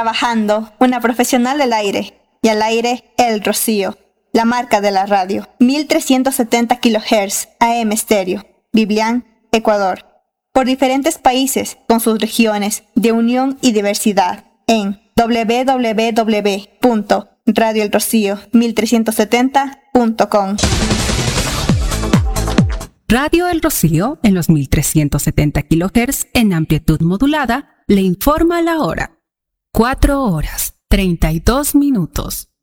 Trabajando, una profesional del aire. Y al aire, El Rocío, la marca de la radio. 1370 kHz AM estéreo. Biblián, Ecuador. Por diferentes países, con sus regiones de unión y diversidad. En www.radioelrocío1370.com. Radio El Rocío, en los 1370 kHz en amplitud modulada, le informa la hora. 4 horas, 32 minutos.